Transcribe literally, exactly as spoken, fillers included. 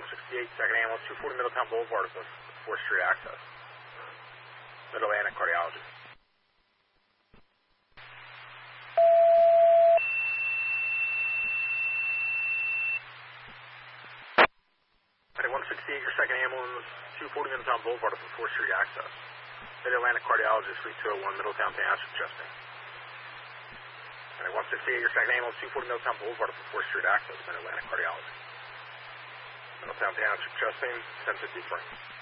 one sixty-eight, second ambulance, two forty Middletown Boulevard with fourth Street access. Mid-Atlantic Cardiology. one sixty-eight, your second ambulance, two forty Middletown Boulevard with fourth Street access. Mid-Atlantic Cardiology, Suite two oh one, Middletown Township, chesting. one sixty-eight, your second ambulance, two forty Middletown Boulevard with fourth Street access, Mid-Atlantic Cardiology. Middletown Township, chesting, ten fifty-three.